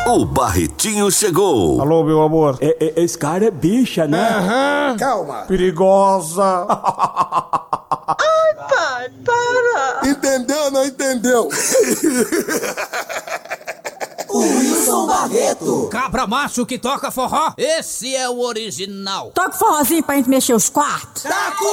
O Barretinho chegou. Alô, meu amor. Esse cara é bicha, né? Aham. Calma. Perigosa. Ai, pai, para. Entendeu ou não entendeu? Wilson Barreto. Cabra macho que toca forró, esse é o original. Toca o forrozinho pra gente mexer os quartos. Tá com